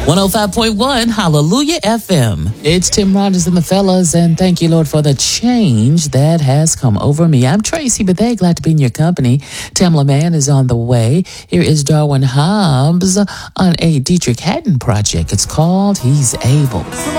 105.1 Hallelujah FM. It's Tim Rogers and the fellas, and thank you, Lord, for the change that has come over me. I'm Tracy Bethea, glad to be in your company. Tamla Mann is on the way. Here is Darwin Hobbs on a Dietrich Haddon project. It's called He's Able.